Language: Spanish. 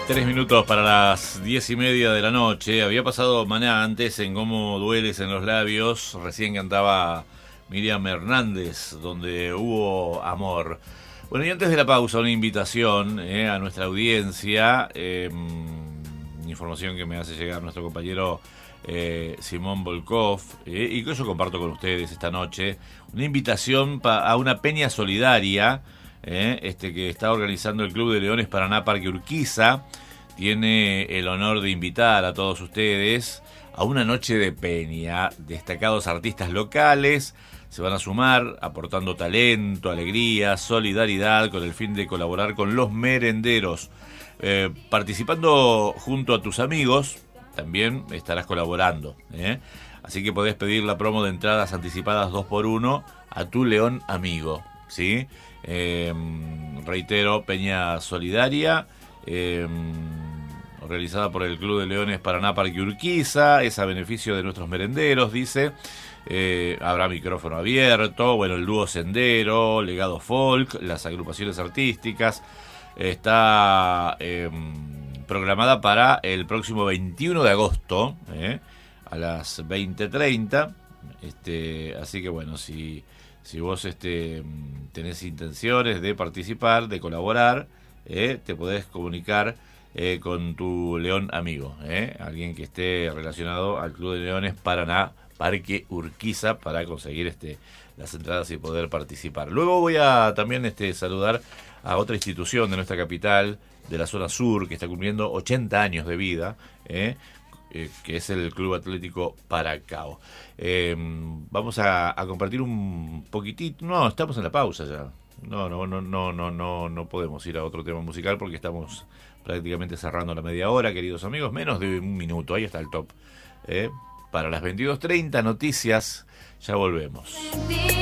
3 minutos para las 10:30 de la noche. Había pasado Maná antes en Cómo dueles en los labios. Recién cantaba Miriam Hernández, donde hubo amor. Bueno, y antes de la pausa, una invitación a nuestra audiencia. Información que me hace llegar nuestro compañero Simón Volkov, y que yo comparto con ustedes esta noche. Una invitación a una peña solidaria que está organizando el Club de Leones Paraná Parque Urquiza. Tiene el honor de invitar a todos ustedes a una noche de peña. Destacados artistas locales se van a sumar aportando talento, alegría, solidaridad con el fin de colaborar con los merenderos. Participando junto a tus amigos también estarás colaborando, así que podés pedir la promo de entradas anticipadas 2x1 a tu león amigo, ¿sí? Reitero, peña solidaria realizada por el Club de Leones Paraná Parque Urquiza, es a beneficio de nuestros merenderos, dice. Habrá micrófono abierto, bueno, el dúo Sendero, Legado Folk, las agrupaciones artísticas. Está programada para el próximo 21 de agosto, a las 20:30. Así que bueno, si vos tenés intenciones de participar, de colaborar, te podés comunicar con tu león amigo, alguien que esté relacionado al Club de Leones Paraná Parque Urquiza, para conseguir las entradas y poder participar. Luego voy a también saludar a otra institución de nuestra capital, de la zona sur, que está cumpliendo 80 años de vida, que es el Club Atlético Paracao. Vamos a compartir un poquitito. No, estamos en la pausa ya. No podemos ir a otro tema musical porque estamos prácticamente cerrando la media hora, queridos amigos. Menos de un minuto, ahí está el top. Para las 22:30, noticias. Ya volvemos.